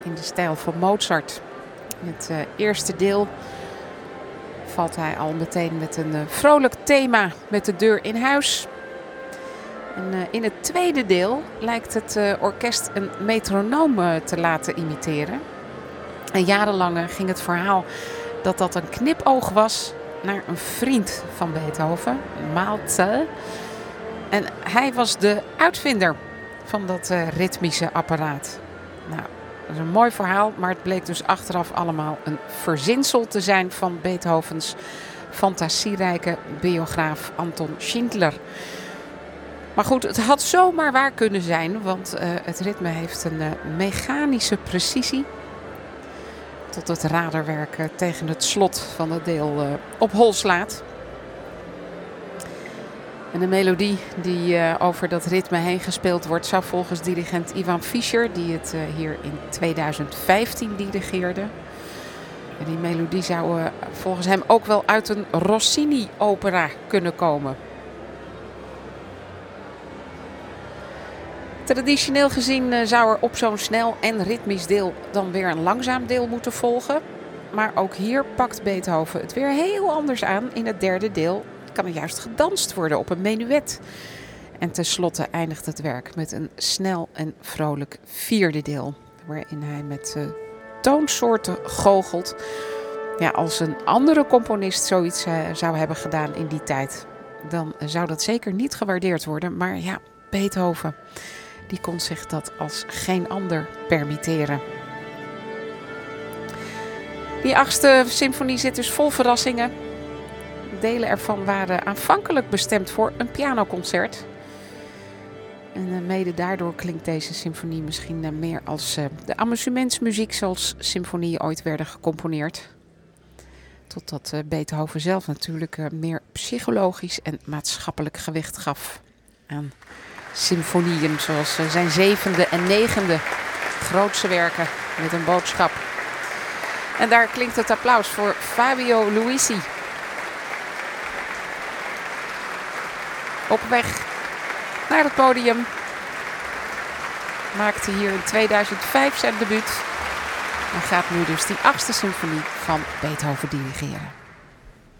In de stijl van Mozart. In het eerste deel valt hij al meteen met een vrolijk thema met de deur in huis. En in het tweede deel lijkt het orkest een metronoom te laten imiteren. En jarenlang ging het verhaal dat dat een knipoog was naar een vriend van Beethoven, Maalzel. En hij was de uitvinder van dat ritmische apparaat. Nou, dat is een mooi verhaal, maar het bleek dus achteraf allemaal een verzinsel te zijn van Beethovens fantasierijke biograaf Anton Schindler. Maar goed, het had zomaar waar kunnen zijn, want het ritme heeft een mechanische precisie. Tot het raderwerk tegen het slot van het deel op hol slaat. En de melodie die over dat ritme heen gespeeld wordt, zou volgens dirigent Ivan Fischer, die het hier in 2015 dirigeerde. En die melodie zou volgens hem ook wel uit een Rossini-opera kunnen komen. Traditioneel gezien zou er op zo'n snel en ritmisch deel dan weer een langzaam deel moeten volgen. Maar ook hier pakt Beethoven het weer heel anders aan. In het derde deel kan er juist gedanst worden op een menuet. En tenslotte eindigt het werk met een snel en vrolijk vierde deel. Waarin hij met toonsoorten goochelt. Ja, als een andere componist zoiets zou hebben gedaan in die tijd, dan zou dat zeker niet gewaardeerd worden. Maar ja, Beethoven, die kon zich dat als geen ander permitteren. Die 8e symfonie zit dus vol verrassingen. Delen ervan waren aanvankelijk bestemd voor een pianoconcert. En mede daardoor klinkt deze symfonie misschien meer als de amusementsmuziek zoals symfonieën ooit werden gecomponeerd. Totdat Beethoven zelf natuurlijk meer psychologisch en maatschappelijk gewicht gaf aan symfonieën. Zoals zijn 7e en 9e grootse werken met een boodschap. En daar klinkt het applaus voor Fabio Luisi. Op weg naar het podium maakte hier in 2005 zijn debuut. En gaat nu dus die 8e symfonie van Beethoven dirigeren.